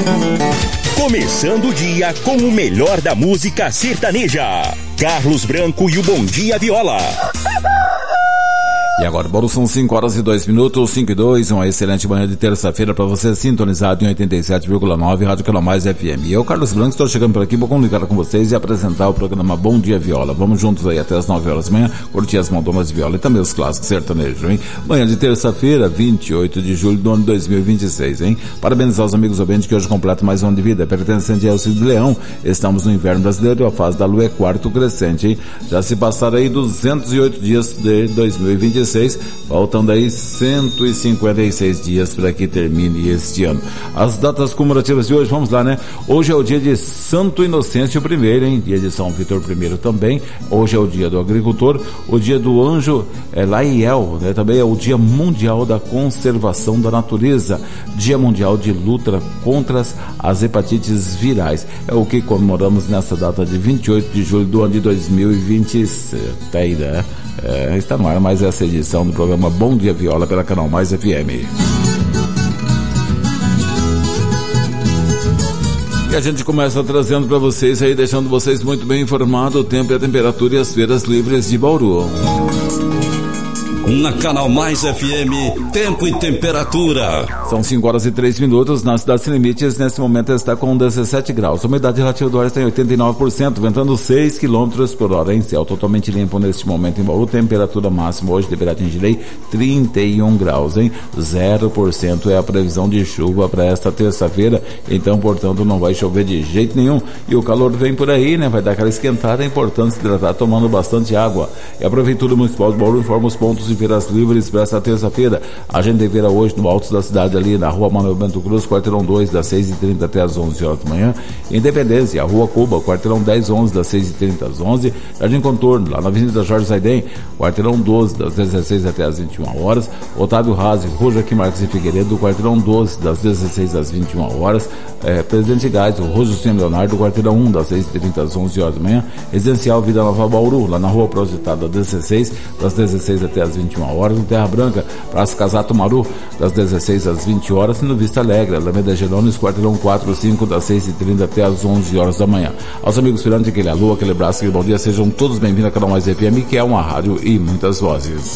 Começando o dia com o melhor da música sertaneja. Carlos Branco e o Bom Dia Viola. E agora, Bauru, são 5h02, 5 e 2, uma excelente manhã de terça-feira para você, sintonizado em 87,9, Rádio Canal Mais FM. E eu, Carlos Branco, estou chegando por aqui para comunicar com vocês e apresentar o programa Bom Dia Viola. Vamos juntos aí até as 9 horas da manhã, curtir as montonas de viola e também os clássicos sertanejos, hein? Manhã de terça-feira, 28 de julho do ano 2026, hein? Parabenizar os amigos ouvintes que hoje completam mais um ano de vida, pertencente ao signo de Leão. Estamos no inverno brasileiro e a fase da lua é quarto crescente, hein? Já se passaram aí 208 dias de 2026, faltando aí 156 dias para que termine este ano. As datas comemorativas de hoje, vamos lá, né? Hoje é o dia de Santo Inocêncio I, hein? Dia de São Vitor I também. Hoje é o dia do agricultor, o dia do anjo Laiel, né? Também é o dia mundial da conservação da natureza, dia mundial de luta contra as hepatites virais. É o que comemoramos nessa data de 28 de julho do ano de 2026, aí, né? Está no ar mais essa edição do programa Bom Dia Viola pela Canal Mais FM. E a gente começa trazendo para vocês aí, deixando vocês muito bem informados, o tempo e a temperatura e as feiras livres de Bauru. Na Canal Mais FM, tempo e temperatura. São 5h03, na cidade Sem Limites, nesse momento está com 17 graus. A umidade relativa do ar está em 89%, ventando 6 km por hora, em céu totalmente limpo neste momento em Bauru. Temperatura máxima hoje deverá atingir aí 31 graus, hein? 0% é a previsão de chuva para esta terça-feira, então, portanto, não vai chover de jeito nenhum. E o calor vem por aí, né? Vai dar aquela esquentada, é importante se hidratar tomando bastante água. E a Prefeitura Municipal de Bauru informa os pontos de feiras livres para esta terça-feira. A gente feira hoje no alto da cidade, ali na Rua Manuel Bento Cruz, quarteirão 2, das 6h30 até as 11 horas da manhã. Independência, a Rua Cuba, quarteirão 10-11, das 6h30 às 11. Jardim Contorno, lá na Avenida Jorge Zaiden, quarteirão 12, das 16 até as 21 horas. Otávio Razzi, Rua Joaquim Marques e Figueiredo, quarteirão 12, das 16 às 21 horas. Presidente Gás, o Rua Justino Leonardo, quarteirão 1, das 6h30 às 11 horas da manhã. Residencial Vida Nova Bauru, lá na Rua Projetada 16, das 16 até as 21 horas. No Terra Branca, Praça Casato Maru, das 16 às 20 horas. E no Vista Alegre, Alameda Gerones, quarteirão 4, 5, das 6h30 até as 11 horas da manhã. Aos amigos filantes, aquele alô, aquele abraço, aquele bom dia, sejam todos bem-vindos ao Canal Mais FM, que é uma rádio e muitas vozes.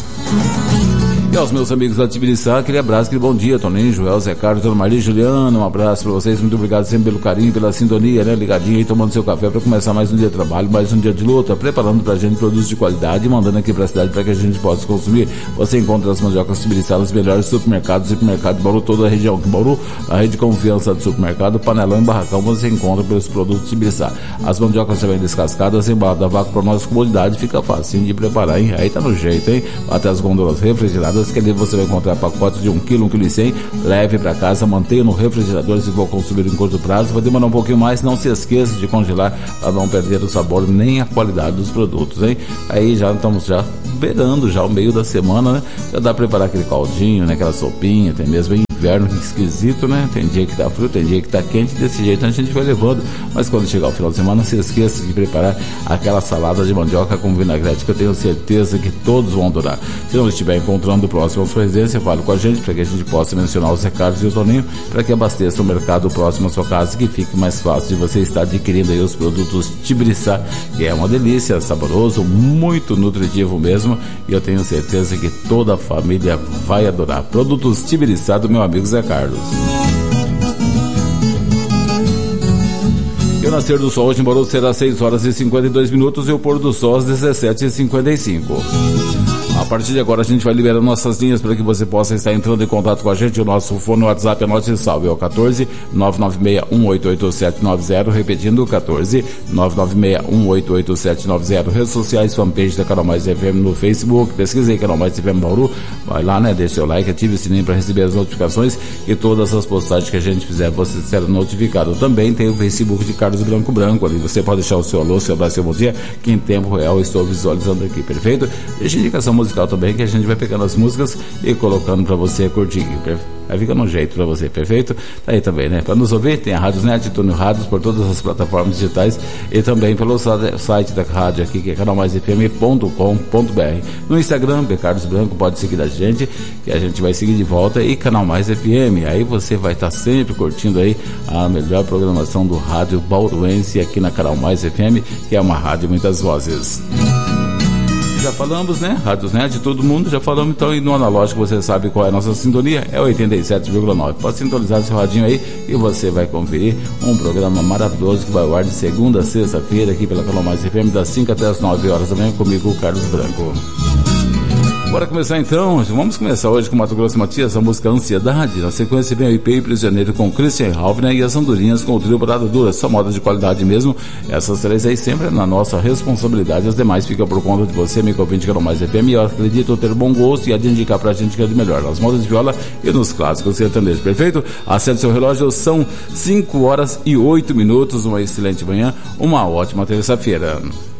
E aos meus amigos da Tibiriçá, aquele abraço, aquele bom dia, Toninho, Joel, Zé Carlos, Dona Maria, Juliano, um abraço para vocês, muito obrigado sempre pelo carinho, pela sintonia, né, ligadinho aí, tomando seu café para começar mais um dia de trabalho, mais um dia de luta, preparando pra gente produtos de qualidade e mandando aqui pra cidade para que a gente possa consumir. Você encontra as mandiocas Tibiriçá nos melhores supermercados de Bauru, toda a região de Bauru, a rede de confiança do supermercado, Panelão e Barracão, você encontra pelos produtos Tibiriçá. As mandiocas também descascadas, embaladas a vácuo para nossa comodidade, fica facinho de preparar, hein? Aí tá no jeito, hein? Até as gôndolas refrigeradas, que ali você vai encontrar pacotes de 1 kg, 1,1 kg, leve para casa, mantenha no refrigerador se for consumir em curto prazo, vai demorar um pouquinho mais, não se esqueça de congelar para não perder o sabor nem a qualidade dos produtos, hein? Aí já estamos beirando já o meio da semana, né? Já dá para preparar aquele caldinho, né? Aquela sopinha, tem mesmo inverno esquisito, né? Tem dia que tá frio, tem dia que tá quente, desse jeito a gente vai levando, mas quando chegar o final de semana, não se esqueça de preparar aquela salada de mandioca com vinagrete, que eu tenho certeza que todos vão adorar. Se não estiver encontrando próximo à sua residência, fale com a gente para que a gente possa mencionar os recados e o Toninho, para que abasteça o mercado próximo à sua casa e que fique mais fácil de você estar adquirindo aí os produtos Tibiriçá, que é uma delícia, saboroso, muito nutritivo mesmo, e eu tenho certeza que toda a família vai adorar. Produtos Tibiriçá do meu amigo Zé Carlos. E o nascer do sol hoje em Bauru será 6h52 e o pôr do sol às 17h55. A partir de agora a gente vai liberando nossas linhas para que você possa estar entrando em contato com a gente. O nosso fone no WhatsApp, anote e salve, é o 14-996-188-790, repetindo, 14-996-188-790. Redes sociais, fanpage da Canal Mais FM no Facebook, pesquisa aí Canal Mais FM Bauru, vai lá, né, deixa seu like, ative o sininho para receber as notificações e todas as postagens que a gente fizer, você será notificado. Também tem o Facebook de Carlos Branco, ali você pode deixar o seu alô, seu abraço, seu bom dia, que em tempo real eu estou visualizando aqui, perfeito? Deixa indicação musical musical também, que a gente vai pegando as músicas e colocando para você curtir. Aí fica no jeito pra você, perfeito? Tá aí também, né? Pra nos ouvir, tem a Rádios Net, Túnel Rádios, por todas as plataformas digitais e também pelo site da rádio aqui, que é canalmaisfm.com.br. No Instagram, Carlos Branco, pode seguir a gente, que a gente vai seguir de volta, e Canal Mais FM. Aí você vai estar sempre curtindo aí a melhor programação do rádio bauruense aqui na Canal Mais FM, que é uma rádio muitas vozes. Já falamos, né? Rádios Net, todo mundo já falamos, então, e no analógico você sabe qual é a nossa sintonia, é 87,9. Pode sintonizar seu radinho aí e você vai conferir um programa maravilhoso que vai ao ar de segunda a sexta-feira aqui pela Canal Mais FM, das 5 até as 9 horas da manhã, comigo, Carlos Branco. Bora começar então, vamos começar hoje com Mato Grosso Matias, a música Ansiedade. Na sequência vem o IP Prisioneiro com Christian Ralph, e as Andorinhas com o trio Parada Dura, só moda de qualidade mesmo. Essas três aí sempre na nossa responsabilidade, as demais ficam por conta de você, amigo ouvinte, que não mais FM. Eu acredito ter bom gosto e a de indicar pra gente que é de melhor, nas modas de viola e nos clássicos sertanejos, perfeito? Acerte seu relógio, são 5 horas e 8 minutos, uma excelente manhã, uma ótima terça-feira.